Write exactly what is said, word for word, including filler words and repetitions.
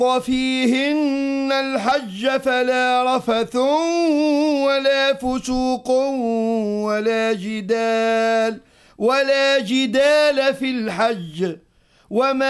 فيهن الحج فلا رفث ولا فسوق ولا جدال ولا جدال في الحج وما